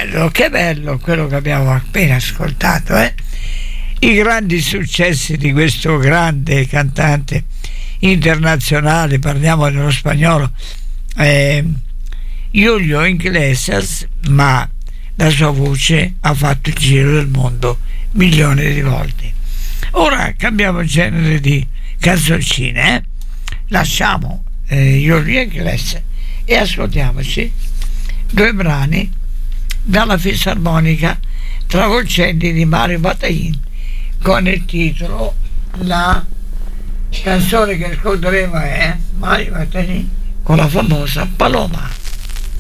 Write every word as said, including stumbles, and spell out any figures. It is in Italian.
bello, che bello quello che abbiamo appena ascoltato, eh? I grandi successi di questo grande cantante internazionale, parliamo dello spagnolo, eh, Julio Iglesias, ma la sua voce ha fatto il giro del mondo milioni di volte. Ora cambiamo genere di canzoncine, eh? Lasciamo eh, Julio Iglesias e ascoltiamoci due brani dalla fisarmonica travolgenti di Mario Bataillin, con il titolo, la canzone che ascolteremo è Mario Bataillin con la famosa Paloma.